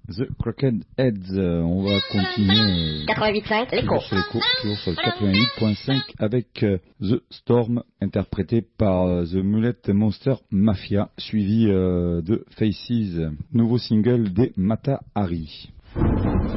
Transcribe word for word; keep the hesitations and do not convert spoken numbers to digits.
The Crooked Heads, euh, on va continuer quatre-vingt-huit virgule cinq, l'écho. toujours sur l'écho, toujours sur le quatre-vingt-huit virgule cinq avec euh, The Storm, interprété par euh, The Mullet Monster Mafia, suivi euh, de Faces, nouveau single des Mata Hari.